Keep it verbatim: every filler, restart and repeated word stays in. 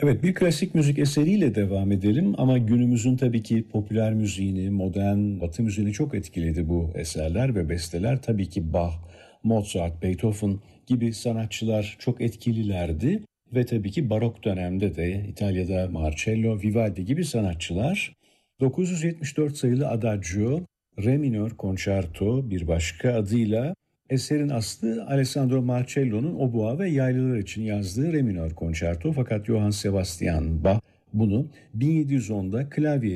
Evet, bir klasik müzik eseriyle devam edelim ama günümüzün tabii ki popüler müziğini, modern Batı müziğini çok etkiledi bu eserler ve besteler. Tabii ki Bach, Mozart, Beethoven gibi sanatçılar çok etkililerdi ve tabii ki barok dönemde de İtalya'da Marcello, Vivaldi gibi sanatçılar. dokuz yüz yetmiş dört sayılı Adagio, Re minör konçerto bir başka adıyla eserin aslı Alessandro Marcello'nun obua ve yaylılar için yazdığı Re minör konçerto fakat Johann Sebastian Bach bunu bin yedi yüz onda klavye